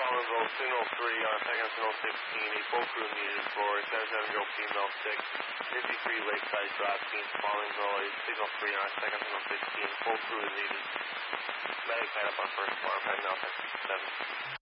Collinsville, signal 3 on second signal 16. A full crew needed for 77-year-old female 6, 53 Lakeside Drive, Queens, Collinsville. A signal 3 on second signal 16. Full crew is needed. Medic tied up on first floor. I'm heading out at 7.